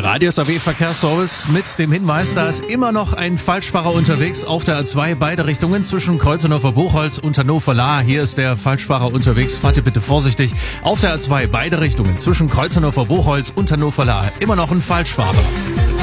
Radio SAW Verkehrsservice mit dem Hinweis, da ist immer noch ein Falschfahrer unterwegs auf der A2, beide Richtungen zwischen Kreuzneufer-Buchholz und Hannover-Laa. Hier ist der Falschfahrer unterwegs. Fahrt ihr bitte vorsichtig. Auf der A2, beide Richtungen zwischen Kreuzneufer-Buchholz und Hannover-Laa. Immer noch ein Falschfahrer.